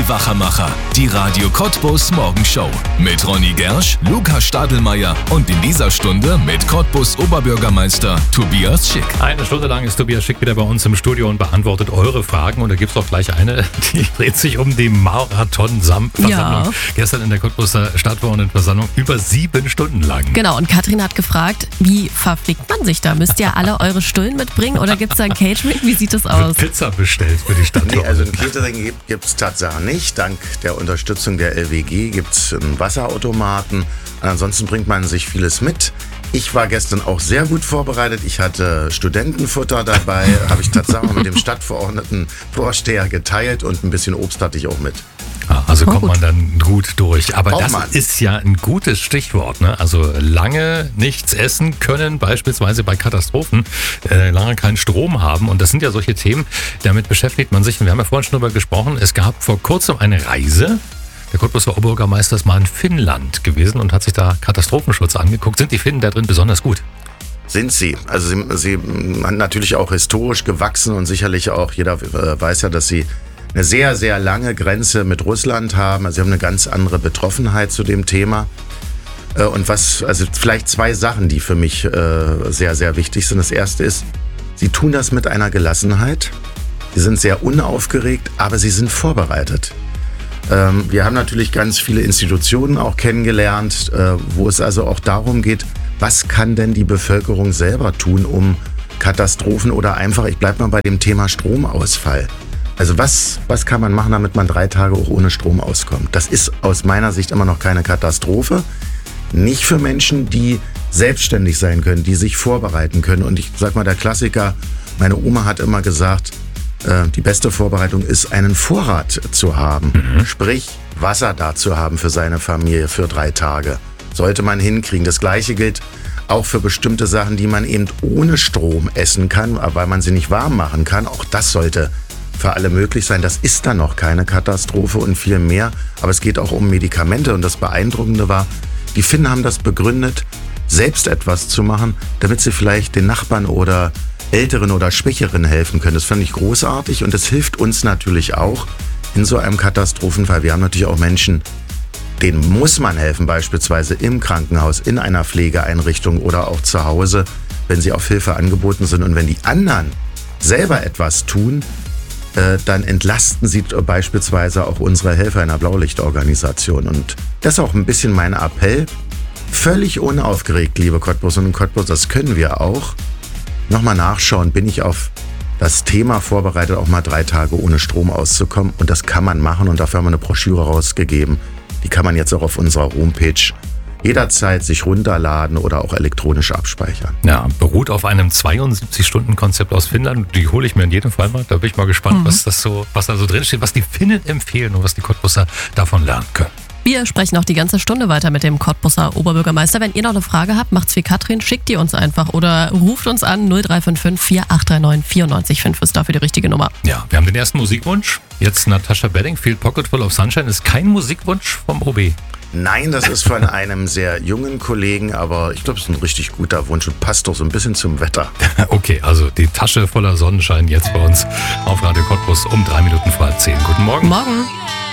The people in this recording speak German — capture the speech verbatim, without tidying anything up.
Die Wachermacher, die Radio Cottbus Morgenshow. Mit Ronny Gersch, Lukas Stadelmeier und in dieser Stunde mit Cottbus Oberbürgermeister Tobias Schick. Eine Stunde lang ist Tobias Schick wieder bei uns im Studio und beantwortet eure Fragen. Und da gibt es auch gleich eine, die dreht sich um die Marathon-Versammlung. Ja. Gestern in der Cottbuser Stadtverordnetenversammlung über sieben Stunden lang. Genau, und Katrin hat gefragt, wie verfliegt man sich da? Müsst ihr alle eure Stullen mitbringen oder gibt es da ein Catering? Wie sieht das aus? Wird Pizza bestellt für die Stadtverordneten. Nee, also ein Catering gibt es tatsächlich nicht. Dank der Unterstützung der L W G gibt es einen Wasserautomaten. Und ansonsten bringt man sich vieles mit. Ich war gestern auch sehr gut vorbereitet. Ich hatte Studentenfutter dabei, habe ich tatsächlich mit dem Stadtverordneten Vorsteher geteilt und ein bisschen Obst hatte ich auch mit. Ah, also kommt man dann gut durch. Aber Braucht das man. ist ja ein gutes Stichwort. Ne? Also lange nichts essen können, beispielsweise bei Katastrophen, äh, lange keinen Strom haben. Und das sind ja solche Themen, damit beschäftigt man sich. Und wir haben ja vorhin schon darüber gesprochen, es gab vor kurzem eine Reise. Der Cottbuser Oberbürgermeister ist mal in Finnland gewesen und hat sich da Katastrophenschutz angeguckt. Sind die Finnen da drin besonders gut? Sind sie. Also sie, sie sind natürlich auch historisch gewachsen und sicherlich auch, jeder äh, weiß ja, dass sie eine sehr, sehr lange Grenze mit Russland haben. Also sie haben eine ganz andere Betroffenheit zu dem Thema. Äh, und was, also vielleicht zwei Sachen, die für mich äh, sehr, sehr wichtig sind. Das erste ist, sie tun das mit einer Gelassenheit. Sie sind sehr unaufgeregt, aber sie sind vorbereitet. Ähm, wir haben natürlich ganz viele Institutionen auch kennengelernt, äh, wo es also auch darum geht, was kann denn die Bevölkerung selber tun, um Katastrophen oder einfach, ich bleibe mal bei dem Thema Stromausfall. Also was, was kann man machen, damit man drei Tage auch ohne Strom auskommt? Das ist aus meiner Sicht immer noch keine Katastrophe. Nicht für Menschen, die selbstständig sein können, die sich vorbereiten können. Und ich sag mal, der Klassiker, meine Oma hat immer gesagt, äh, die beste Vorbereitung ist, einen Vorrat zu haben. Mhm. Sprich, Wasser da zu haben für seine Familie für drei Tage. Sollte man hinkriegen. Das Gleiche gilt auch für bestimmte Sachen, die man eben ohne Strom essen kann, weil man sie nicht warm machen kann. Auch das sollte für alle möglich sein. Das ist dann noch keine Katastrophe und viel mehr. Aber es geht auch um Medikamente. Und das Beeindruckende war, die Finnen haben das begründet, selbst etwas zu machen, damit sie vielleicht den Nachbarn oder Älteren oder Schwächeren helfen können. Das fand ich großartig und das hilft uns natürlich auch in so einem Katastrophenfall. Wir haben natürlich auch Menschen, denen muss man helfen, beispielsweise im Krankenhaus, in einer Pflegeeinrichtung oder auch zu Hause, wenn sie auf Hilfe angeboten sind. Und wenn die anderen selber etwas tun, dann entlasten sie beispielsweise auch unsere Helfer in der Blaulichtorganisation. Und das ist auch ein bisschen mein Appell. Völlig unaufgeregt, liebe Cottbus und Cottbus, das können wir auch. Nochmal nachschauen, bin ich auf das Thema vorbereitet, auch mal drei Tage ohne Strom auszukommen. Und das kann man machen und dafür haben wir eine Broschüre rausgegeben. Die kann man jetzt auch auf unserer Homepage jederzeit sich runterladen oder auch elektronisch abspeichern. Ja, beruht auf einem zweiundsiebzig-Stunden-Konzept aus Finnland. Die hole ich mir in jedem Fall mal. Da bin ich mal gespannt, mhm. was das so, was da so drin steht, was die Finnen empfehlen und was die Cottbuser davon lernen können. Wir sprechen noch die ganze Stunde weiter mit dem Cottbuser Oberbürgermeister. Wenn ihr noch eine Frage habt, macht's wie Katrin, schickt die uns einfach oder ruft uns an null drei fünf fünf vier acht drei neun vier neun fünf ist dafür die richtige Nummer. Ja, wir haben den ersten Musikwunsch. Jetzt Natasha Bedingfield, Pocketful of Sunshine. Ist kein Musikwunsch vom O B. Nein, das ist von einem sehr jungen Kollegen, aber ich glaube, es ist ein richtig guter Wunsch und passt doch so ein bisschen zum Wetter. Okay, also die Tasche voller Sonnenschein jetzt bei uns auf Radio Cottbus um drei Minuten vor halb zehn. Guten Morgen. Morgen.